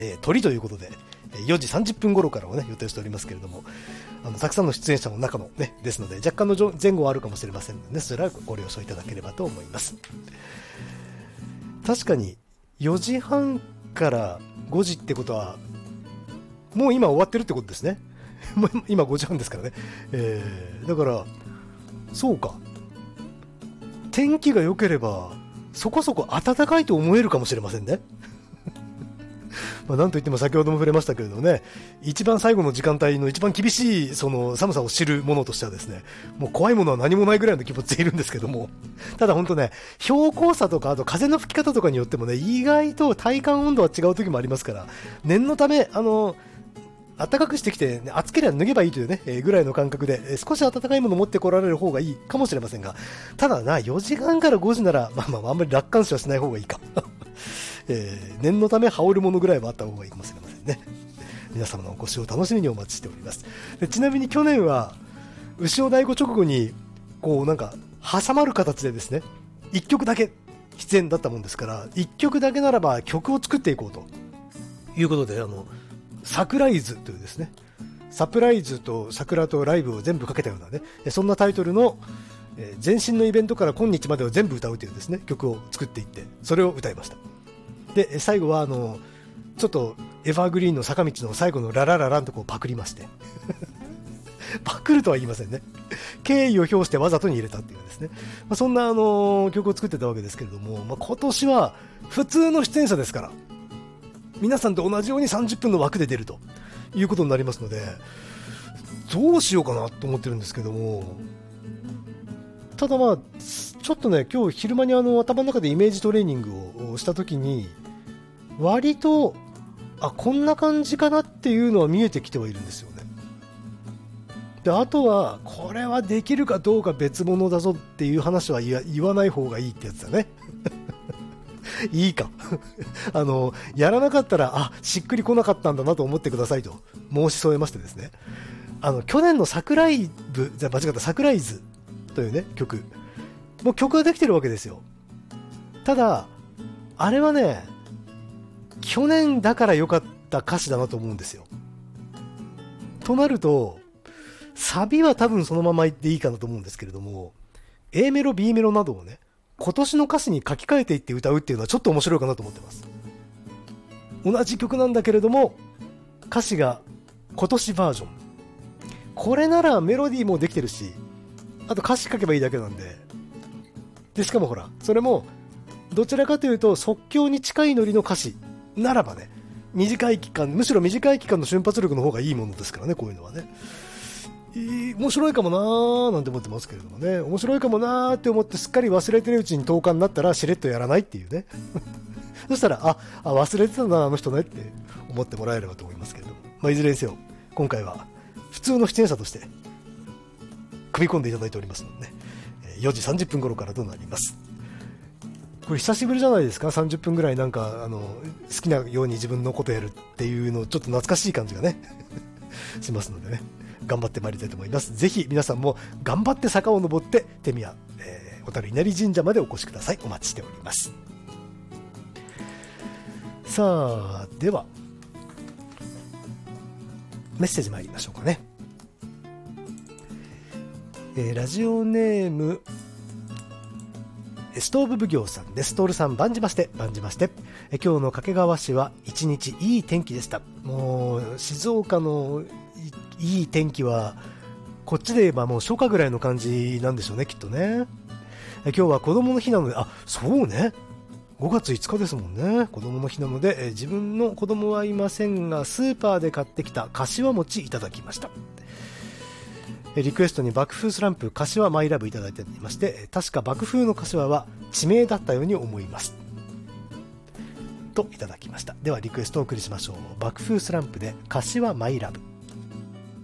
鳥ということで、4時30分頃からをね、予定しておりますけれども、たくさんの出演者の中のね、ですので、若干の前後はあるかもしれませんので、ね、それはご了承いただければと思います。確かに、4時半から5時ってことは、もう今終わってるってことですね。今5時半ですからね。だから、そうか。天気が良ければ、そこそこ暖かいと思えるかもしれませんね。なんといっても先ほども触れましたけれどもね、一番最後の時間帯の一番厳しいその寒さを知るものとしてはですね、もう怖いものは何もないぐらいの気持ちでいるんですけども、ただ本当ね、標高差とかあと風の吹き方とかによってもね、意外と体感温度は違う時もありますから、念のため暖かくしてきて、ね、暑ければ脱げばいいというね、ぐらいの感覚で、少し暖かいものを持ってこられる方がいいかもしれませんが、ただな、4時半から5時なら、あんまり楽観視はしない方がいいか。念のため羽織るものぐらいはあった方がいいかもしれませんね。皆様のお越しを楽しみにお待ちしております。でちなみに去年は牛尾太鼓直後にこうなんか挟まる形でですね、1曲だけ出演だったもんですから、1曲だけならば曲を作っていこうということで、サクライズというですね、サプライズと桜とライブを全部かけたようなね、そんなタイトルの前身のイベントから今日までを全部歌うというですね、曲を作っていって、それを歌いました。で最後はちょっとエバーグリーンの坂道の最後のラララランとこうパクりましてパクるとは言いませんね、敬意を表してわざとに入れたっていうですね、そんな曲を作ってたわけですけれども、今年は普通の出演者ですから、皆さんと同じように30分の枠で出るということになりますので、どうしようかなと思ってるんですけども、ただちょっとね、今日昼間に頭の中でイメージトレーニングをしたときに、割とこんな感じかなっていうのは見えてきてはいるんですよね。であとはこれはできるかどうか別物だぞっていう話は言わない方がいいってやつだねいいかやらなかったらしっくりこなかったんだなと思ってくださいと申し添えましてですね、去年のサクライズというね曲、もう曲ができてるわけですよ。ただあれはね、去年だから良かった歌詞だなと思うんですよ。となるとサビは多分そのまま言っていいかなと思うんですけれども、 A メロ B メロなどをね、今年の歌詞に書き換えていって歌うっていうのはちょっと面白いかなと思ってます。同じ曲なんだけれども歌詞が今年バージョン、これならメロディーもできてるし、あと歌詞書けばいいだけなんで、しかもほらそれもどちらかというと即興に近いノリの歌詞ならばね、むしろ短い期間の瞬発力の方がいいものですからね、こういうのはね、面白いかもなーなんて思ってますけれどもね、面白いかもなーって思ってすっかり忘れてるうちに10日になったらしれっとやらないっていうねそしたら忘れてたなあの人ねって思ってもらえればと思いますけれども、いずれにせよ今回は普通の出演者として組み込んでいただいておりますのでね、4時30分頃からとなります。これ久しぶりじゃないですか、30分ぐらいなんか好きなように自分のことやるっていうのちょっと懐かしい感じがねしますのでね、頑張ってまいりたいと思います。ぜひ皆さんも頑張って坂を登って手宮、小樽稲荷神社までお越しください。お待ちしております。さあではメッセージ参りましょうかね。ラジオネームストーブ奉行さんです。トールさん、番じまして。今日の掛川市は一日いい天気でした。もう静岡のいい天気はこっちで言えばもう初夏ぐらいの感じなんでしょうね、きっとね。今日は子供の日なので、そうね、5月5日ですもんね、子供の日なので、自分の子供はいませんがスーパーで買ってきた柏餅いただきました。リクエストに爆風スランプ柏マイラブいただいていまして、確か爆風の柏は地名だったように思いますといただきました。ではリクエストをお送りしましょう。爆風スランプで柏マイラブ。